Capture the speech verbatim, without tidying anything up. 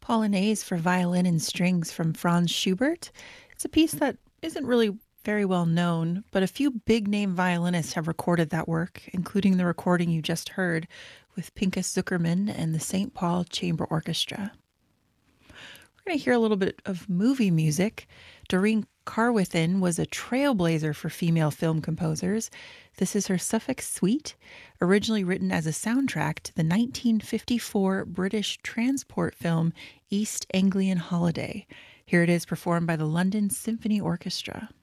Polonaise for violin and strings from Franz Schubert. It's a piece that isn't really very well known, but a few big name violinists have recorded that work, including the recording you just heard with Pinchas Zuckerman and the Saint Paul Chamber Orchestra. We're going to hear a little bit of movie music. Doreen Carwithin was a trailblazer for female film composers. This is her Suffolk Suite, originally written as a soundtrack to the nineteen fifty-four British transport film East Anglian Holiday. Here it is performed by the London Symphony Orchestra.